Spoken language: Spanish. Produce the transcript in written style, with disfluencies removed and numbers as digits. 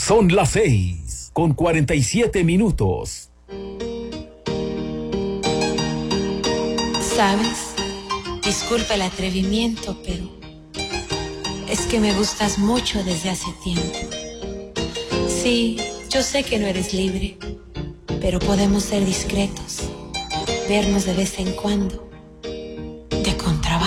Son las 6:47. ¿Sabes? Disculpa el atrevimiento, pero es que me gustas mucho desde hace tiempo. Sí, yo sé que no eres libre, pero podemos ser discretos, vernos de vez en cuando